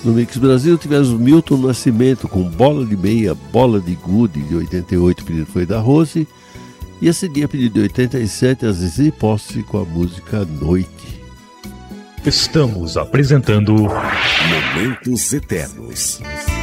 No Mix Brasil tivemos o Milton Nascimento com Bola de Meia, Bola de Gude, de 88, o pedido foi da Rose. E a seguir, a pedido de 87, a Zizi Posse com a música Noite. Estamos apresentando Momentos Eternos.